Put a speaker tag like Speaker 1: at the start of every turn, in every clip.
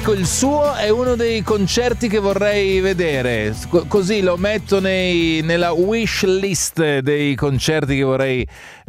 Speaker 1: Ecco, il suo è uno dei concerti che vorrei vedere, così lo metto nella wish list dei concerti che vorrei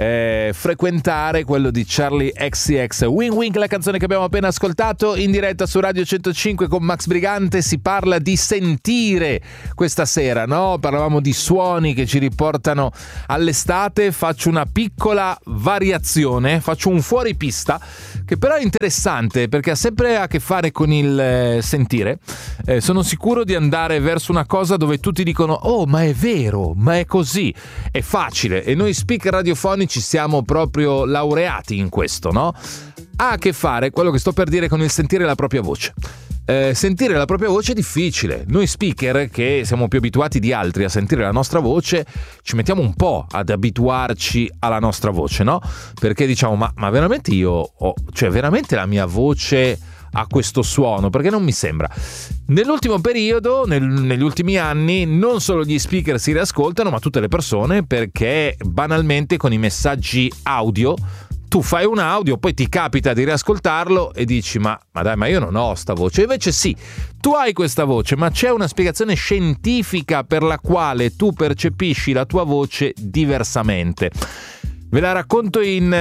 Speaker 1: frequentare, quello di Charli XCX. Wing Wing, la canzone che abbiamo appena ascoltato in diretta su Radio 105 con Max Brigante. Si parla di sentire questa sera, no? Parlavamo di suoni che ci riportano all'estate. Faccio una piccola variazione, faccio un fuoripista che però è interessante perché ha sempre a che fare con il sentire. Sono sicuro di andare verso una cosa dove tutti dicono: oh, ma è vero, ma è così, è facile, e noi speaker radiofonici siamo proprio laureati in questo, no? Ha a che fare quello che sto per dire con il sentire la propria voce. Sentire la propria voce è difficile. Noi speaker, che siamo più abituati di altri a sentire la nostra voce, ci mettiamo un po' ad abituarci alla nostra voce, no? Perché diciamo: ma veramente veramente la mia voce ha questo suono? Perché non mi sembra. Nell'ultimo periodo, negli ultimi anni, non solo gli speaker si riascoltano, ma tutte le persone, perché banalmente con i messaggi audio tu fai un audio, poi ti capita di riascoltarlo e dici: ma dai, ma io non ho sta voce. Invece sì, tu hai questa voce, ma c'è una spiegazione scientifica per la quale tu percepisci la tua voce diversamente. Ve la racconto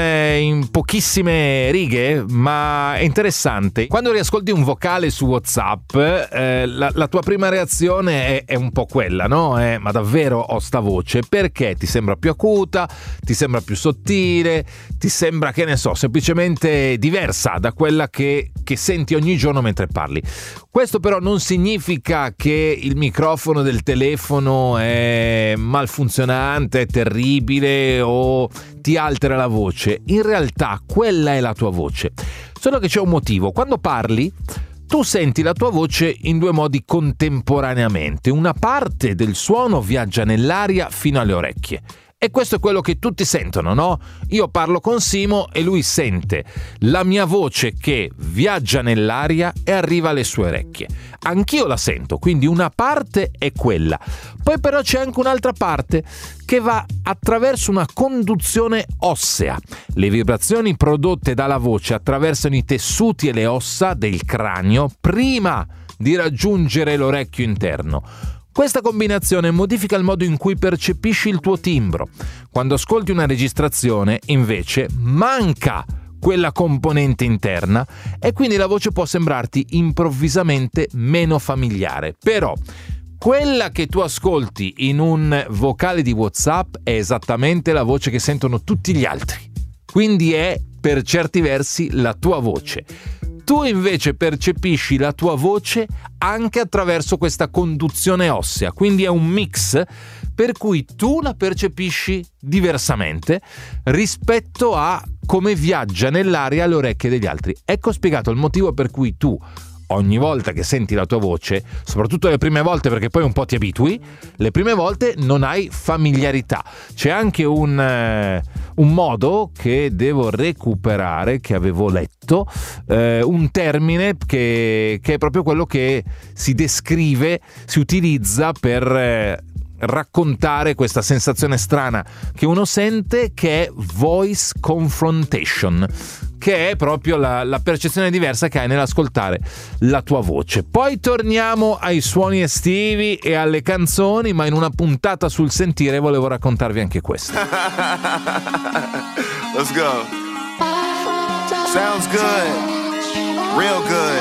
Speaker 1: in pochissime righe, ma è interessante. Quando riascolti un vocale su WhatsApp, la tua prima reazione è un po' quella, no? Ma davvero ho sta voce? Perché ti sembra più acuta, ti sembra più sottile, ti sembra, che ne so, semplicemente diversa da quella che senti ogni giorno mentre parli. Questo però non significa che il microfono del telefono è malfunzionante, è terribile o ti altera la voce. In realtà quella è la tua voce, solo che c'è un motivo. Quando parli tu senti la tua voce in due modi contemporaneamente. Una parte del suono viaggia nell'aria fino alle orecchie, e questo è quello che tutti sentono, no? Io parlo con Simo e lui sente la mia voce che viaggia nell'aria e arriva alle sue orecchie. Anch'io la sento, quindi una parte è quella. Poi però c'è anche un'altra parte che va attraverso una conduzione ossea. Le vibrazioni prodotte dalla voce attraversano i tessuti e le ossa del cranio prima di raggiungere l'orecchio interno. Questa combinazione modifica il modo in cui percepisci il tuo timbro. Quando ascolti una registrazione, invece, manca quella componente interna e quindi la voce può sembrarti improvvisamente meno familiare. Però quella che tu ascolti in un vocale di WhatsApp è esattamente la voce che sentono tutti gli altri. Quindi è, per certi versi, la tua voce. Tu invece percepisci la tua voce anche attraverso questa conduzione ossea, quindi è un mix per cui tu la percepisci diversamente rispetto a come viaggia nell'aria alle orecchie degli altri. Ecco spiegato il motivo per cui tu ogni volta che senti la tua voce, soprattutto le prime volte, perché poi un po' ti abitui, le prime volte non hai familiarità. C'è anche un modo che devo recuperare, che avevo letto, un termine che è proprio quello che si descrive, si utilizza per raccontare questa sensazione strana che uno sente, che è voice confrontation, che è proprio la percezione diversa che hai nell'ascoltare la tua voce. Poi torniamo ai suoni estivi e alle canzoni, ma in una puntata sul sentire volevo raccontarvi anche questo.
Speaker 2: Let's go. Sounds good. Real good.